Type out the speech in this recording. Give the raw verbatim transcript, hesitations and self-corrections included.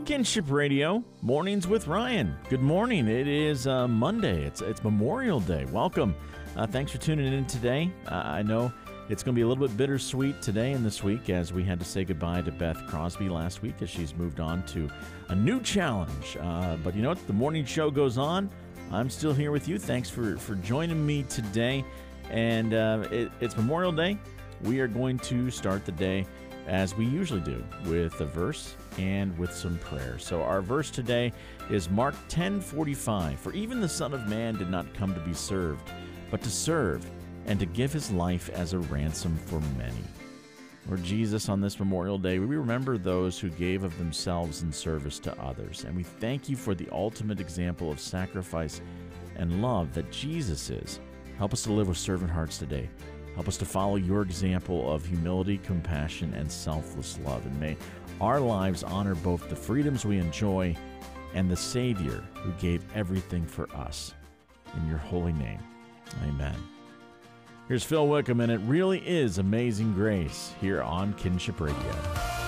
Kinship Radio, Mornings with Ryan. Good morning. It is uh, Monday. It's it's Memorial Day. Welcome. Uh, thanks for tuning in today. Uh, I know it's going to be a little bit bittersweet today and this week as we had to say goodbye to Beth Crosby last week as she's moved on to a new challenge. Uh, but you know what? The morning show goes on. I'm still here with you. Thanks for, for joining me today. And uh, it, it's Memorial Day. We are going to start the day as we usually do, with a verse and with some prayer. So our verse today is Mark ten forty-five. For even the Son of Man did not come to be served, but to serve and to give his life as a ransom for many. Lord Jesus, on this Memorial Day, we remember those who gave of themselves in service to others, and we thank you for the ultimate example of sacrifice and love that Jesus is. Help us to live with servant hearts today. Help us to follow your example of humility, compassion, and selfless love. And may our lives honor both the freedoms we enjoy and the Savior who gave everything for us. In your holy name, amen. Here's Phil Wickham, and it really is Amazing Grace here on Kinship Radio.